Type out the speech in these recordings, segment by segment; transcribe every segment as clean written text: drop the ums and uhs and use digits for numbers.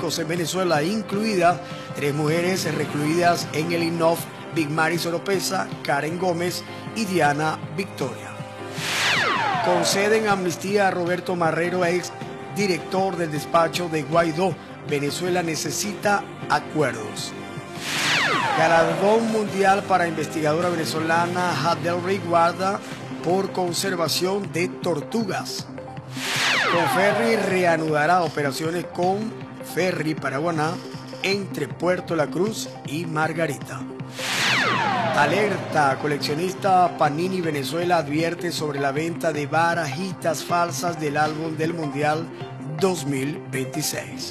políticos en Venezuela, incluidas 3 mujeres recluidas en el INOF, Big Maris Oropesa, Karen Gómez y Diana Victoria. Conceden amnistía a Roberto Marrero, ex director del despacho de Guaidó. Venezuela necesita acuerdos. Galardón mundial para investigadora venezolana Hadelry Guarda por conservación de tortugas. Conferri reanudará operaciones con ferry Paraguaná entre Puerto La Cruz y Margarita. Alerta, coleccionista Panini Venezuela advierte sobre la venta de barajitas falsas del álbum del Mundial 2026.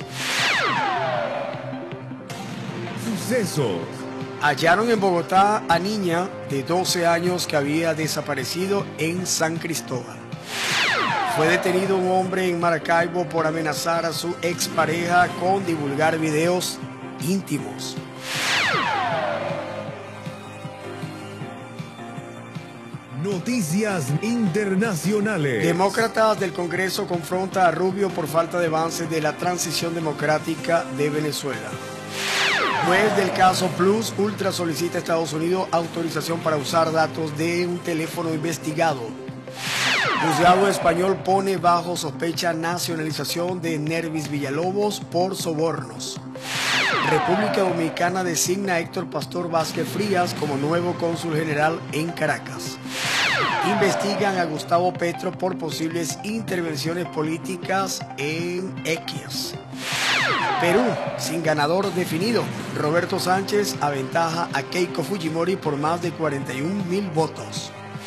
Sucesos. Hallaron en Bogotá a niña de 12 años que había desaparecido en San Cristóbal. Fue detenido un hombre en Maracaibo por amenazar a su expareja con divulgar videos íntimos. Noticias internacionales. Demócratas del Congreso confronta a Rubio por falta de avance de la transición democrática de Venezuela. Juez del caso Plus Ultra solicita a Estados Unidos autorización para usar datos de un teléfono investigado. Juzgado español pone bajo sospecha nacionalización de Nervis Villalobos por sobornos. República Dominicana designa a Héctor Pastor Vázquez Frías como nuevo cónsul general en Caracas. Investigan a Gustavo Petro por posibles intervenciones políticas en X. Perú, sin ganador definido. Roberto Sánchez aventaja a Keiko Fujimori por más de 41.000 votos.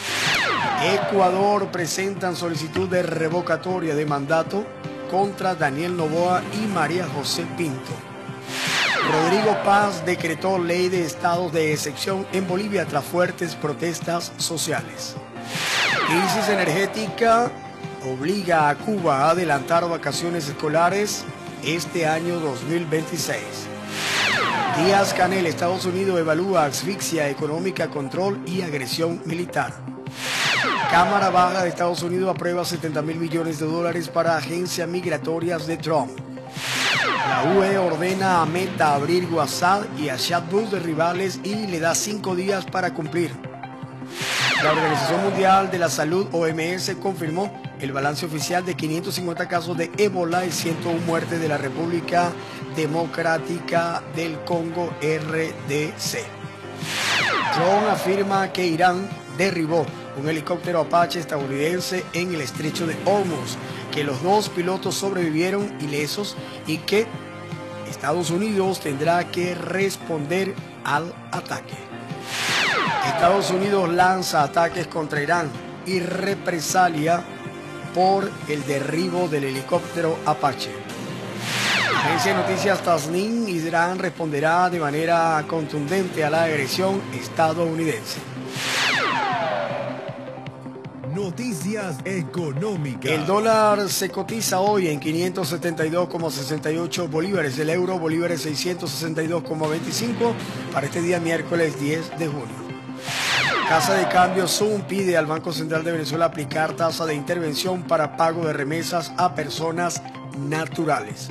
Ecuador presentan solicitud de revocatoria de mandato contra Daniel Noboa y María José Pinto. Rodrigo Paz decretó ley de estados de excepción en Bolivia tras fuertes protestas sociales. Crisis energética obliga a Cuba a adelantar vacaciones escolares este año 2026. Díaz-Canel, Estados Unidos evalúa asfixia económica, control y agresión militar. Cámara Baja de Estados Unidos aprueba $70.000 millones para agencias migratorias de Trump. La UE ordena a Meta abrir WhatsApp y a chatbots de rivales y le da 5 días para cumplir. La Organización Mundial de la Salud, OMS, confirmó el balance oficial de 550 casos de ébola y 101 muertes de la República Democrática del Congo, RDC. Trump afirma que Irán derribó un helicóptero Apache estadounidense en el estrecho de Hormuz, que los 2 pilotos sobrevivieron ilesos y que Estados Unidos tendrá que responder al ataque. Estados Unidos lanza ataques contra Irán y represalia por el derribo del helicóptero Apache. Agencia de noticias Tasnim, Irán responderá de manera contundente a la agresión estadounidense. Noticias económicas. El dólar se cotiza hoy en 572,68 bolívares. El euro, bolívares 662,25 para este día miércoles 10 de junio. Casa de Cambio Zoom pide al Banco Central de Venezuela aplicar tasa de intervención para pago de remesas a personas naturales.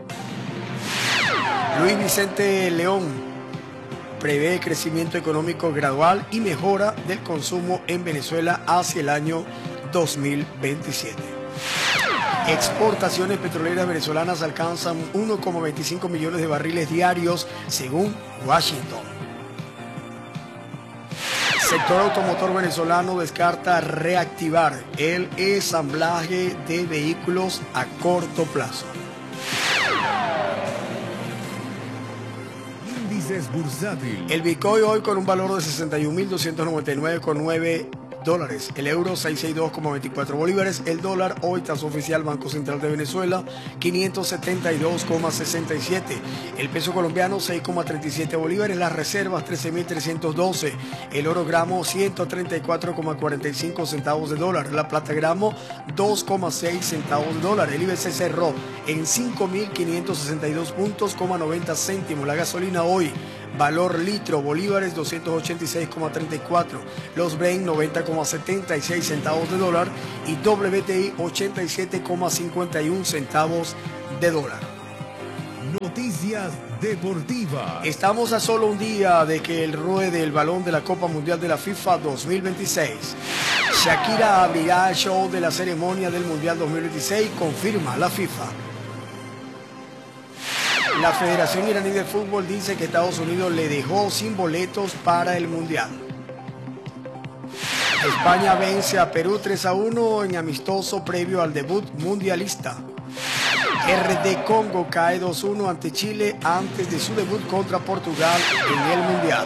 Luis Vicente León prevé crecimiento económico gradual y mejora del consumo en Venezuela hacia el año 2027. Exportaciones petroleras venezolanas alcanzan 1,25 millones de barriles diarios según Washington. Sector automotor venezolano descarta reactivar el ensamblaje de vehículos a corto plazo. Índices bursátil. El Bitcoin hoy con un valor de 61.299,9 dólares. El euro 662,24 bolívares. El dólar hoy, tasa oficial Banco Central de Venezuela 572,67. El peso colombiano 6,37 bolívares. Las reservas 13.312. El oro gramo 134,45 centavos de dólar. La plata gramo 2,6 centavos de dólar. El IBC cerró en 5.562 puntos,90 céntimos. La gasolina hoy, valor litro, bolívares 286,34, los Brent 90,76 centavos de dólar y WTI 87,51 centavos de dólar. Noticias deportivas. Estamos a solo un día de que el ruede el balón de la Copa Mundial de la FIFA 2026. Shakira abrirá el show de la ceremonia del Mundial 2026, confirma la FIFA. La Federación Iraní de Fútbol dice que Estados Unidos le dejó sin boletos para el Mundial. España vence a Perú 3-1 en amistoso previo al debut mundialista. RD Congo cae 2-1 ante Chile antes de su debut contra Portugal en el Mundial.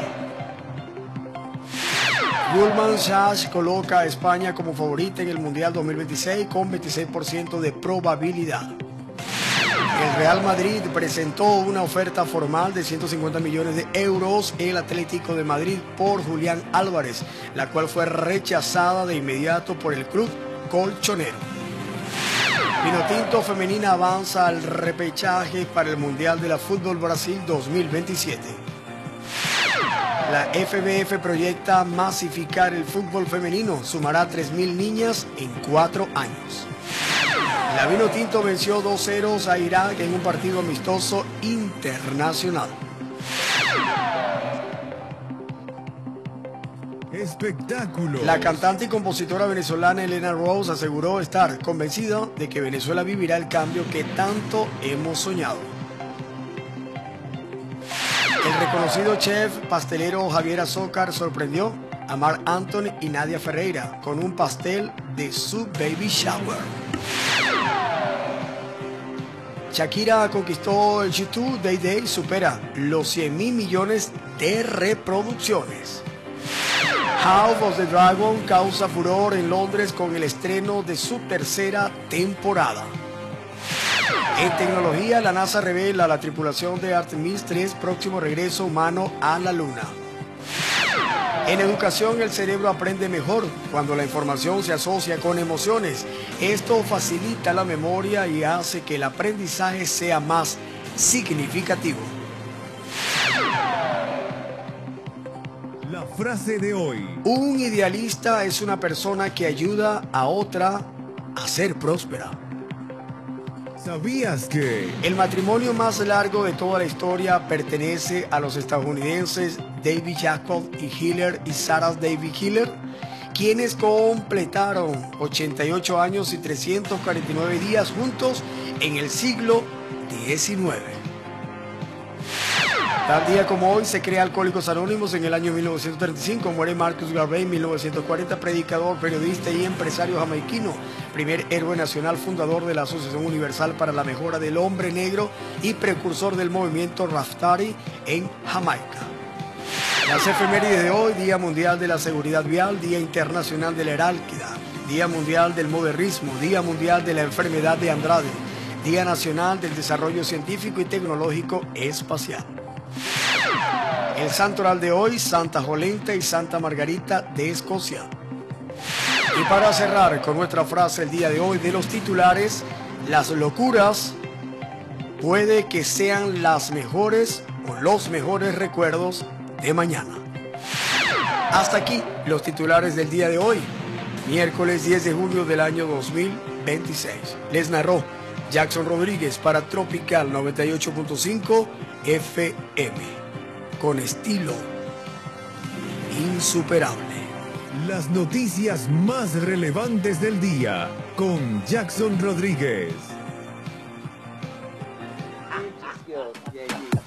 Goldman Sachs coloca a España como favorita en el Mundial 2026 con 26% de probabilidad. El Real Madrid presentó una oferta formal de 150 millones de euros el Atlético de Madrid por Julián Álvarez, la cual fue rechazada de inmediato por el club colchonero. Vinotinto femenina avanza al repechaje para el Mundial de la Fútbol Brasil 2027. La FBF proyecta masificar el fútbol femenino, sumará 3.000 niñas en 4 años. La Vinotinto venció 2-0 a Irak en un partido amistoso internacional. Espectáculo. La cantante y compositora venezolana Elena Rose aseguró estar convencida de que Venezuela vivirá el cambio que tanto hemos soñado. El reconocido chef pastelero Javier Azócar sorprendió a Marc Anthony y Nadia Ferreira con un pastel de su baby shower. Shakira conquistó el YouTube Day Day, supera los 100.000 millones de reproducciones. House of the Dragon causa furor en Londres con el estreno de su tercera temporada. En tecnología, la NASA revela la tripulación de Artemis 3 próximo regreso humano a la Luna. En educación, el cerebro aprende mejor cuando la información se asocia con emociones. Esto facilita la memoria y hace que el aprendizaje sea más significativo. La frase de hoy. Un idealista es una persona que ayuda a otra a ser próspera. ¿Sabías que El matrimonio más largo de toda la historia pertenece a los estadounidenses David Jacob y Hiller y Sarah David Hiller, quienes completaron 88 años y 349 días juntos en el siglo XIX? Tal día como hoy se crea Alcohólicos Anónimos en el año 1935. Muere Marcus Garvey en 1940, predicador, periodista y empresario jamaiquino, primer héroe nacional, fundador de la Asociación Universal para la Mejora del Hombre Negro y precursor del movimiento Rastafari en Jamaica. Las efemérides de hoy: Día Mundial de la Seguridad Vial, Día Internacional de la Herálquida, Día Mundial del Modernismo, Día Mundial de la Enfermedad de Andrade, Día Nacional del Desarrollo Científico y Tecnológico Espacial. El santoral de hoy: Santa Jolenta y Santa Margarita de Escocia. Y para cerrar con nuestra frase el día de hoy de los titulares: las locuras puede que sean las mejores o los mejores recuerdos de mañana. Hasta aquí los titulares del día de hoy, miércoles 10 de junio del año 2026. Les narró Jackson Rodríguez para Tropical 98.5 FM, con estilo insuperable. las noticias más relevantes del día con Jackson Rodríguez.